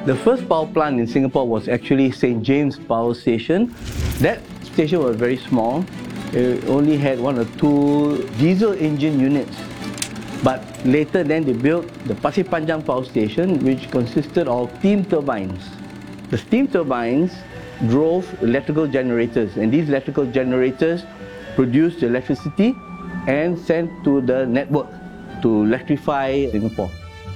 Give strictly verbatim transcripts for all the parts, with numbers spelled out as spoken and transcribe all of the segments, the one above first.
The first power plant in Singapore was actually Saint James Power Station. That station was very small. It only had one or two diesel engine units. But later then they built the Pasir Panjang Power Station, which consisted of steam turbines. The steam turbines drove electrical generators, and these electrical generators produced electricity and sent to the network to electrify Singapore.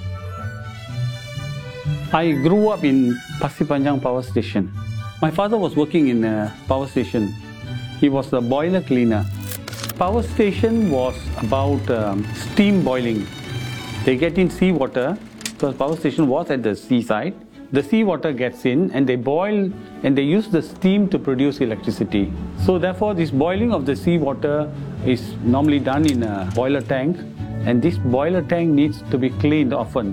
I grew up in Pasir Panjang Power Station. My father was working in a power station. He was the boiler cleaner. Power station was about um, steam boiling. They get in seawater, because power station was at the seaside. The seawater gets in and they boil and they use the steam to produce electricity. So therefore this boiling of the seawater is normally done in a boiler tank, and this boiler tank needs to be cleaned often.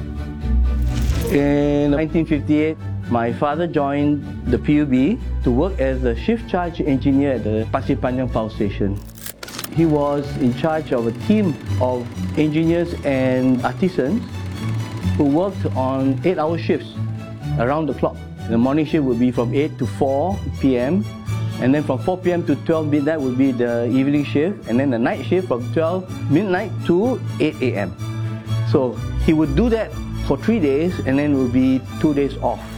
In nineteen fifty-eight, my father joined the P U B to work as a shift charge engineer at the Pasir Panjang Power Station. He was in charge of a team of engineers and artisans who worked on eight-hour shifts around the clock. The morning shift would be from eight to four p m and then from four p m to twelve midnight would be the evening shift, and then the night shift from twelve midnight to eight a m So he would do that for three days and then would be two days off.